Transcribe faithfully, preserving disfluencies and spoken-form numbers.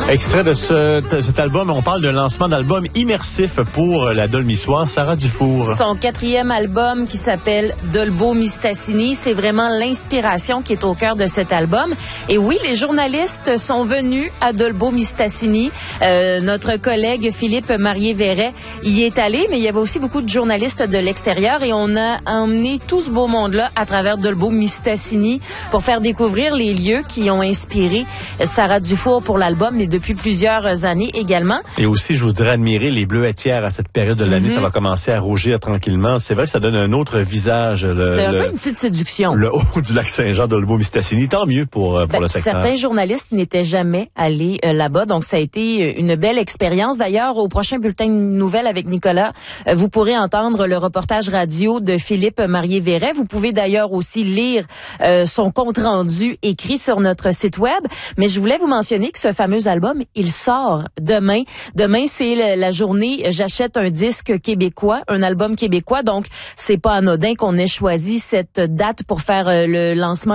Extrait de, ce, de cet album, on parle d'un lancement d'album immersif pour la Dolmissoire, Sarah Dufour. Son quatrième album qui s'appelle Dolbo Mistassini, c'est vraiment l'inspiration qui est au cœur de cet album. Et oui, les journalistes sont venus à Dolbo Mistassini. Euh, notre collègue Philippe Marié-Verret y est allé, mais il y avait aussi beaucoup de journalistes de l'extérieur et on a emmené tout ce beau monde-là à travers Dolbo Mistassini pour faire découvrir les lieux qui ont inspiré Sarah Dufour pour l'album, mais depuis plusieurs années également. Et aussi, je vous dirais, admirer les bleuetières à cette période de l'année. Mm-hmm. Ça va commencer à rougir tranquillement. C'est vrai que ça donne un autre visage. Le, c'est un le, peu une petite séduction. Le haut du lac Saint-Jean, Dolbo Mistassini. Tant mieux pour, pour ben, le secteur. Certains journalistes n'étaient jamais allés euh, là-bas, donc ça a été une belle expérience. D'ailleurs, au prochain bulletin de nouvelles avec Nicolas, euh, vous pourrez entendre le reportage radio de Philippe Marié-Verret. Vous pouvez d'ailleurs aussi lire euh, son compte-rendu écrit sur notre site web. Mais je voulais vous mentionner que ce fameux album, il sort demain. Demain, c'est la, la journée J'achète un disque québécois, un album québécois. Donc, c'est pas anodin qu'on ait choisi cette date pour faire euh, le lancement